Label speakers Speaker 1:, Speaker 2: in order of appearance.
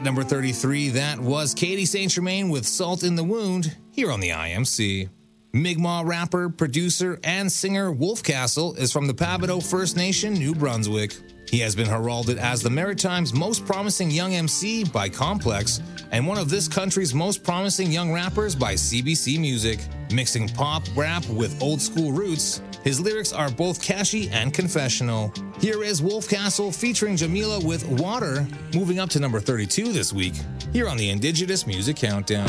Speaker 1: At number 33, that was Katie St. Germain with Salt in the Wound here on the IMC. Mi'kmaq rapper, producer, and singer Wolf Castle is from the Pabido First Nation, New Brunswick. He has been heralded as the Maritime's most promising young MC by Complex and one of this country's most promising young rappers by CBC Music. Mixing pop rap with old school roots, his lyrics are both catchy and confessional. Here is Wolf Castle featuring Jamila with Water, moving up to number 32 this week, here on the Indigenous Music Countdown.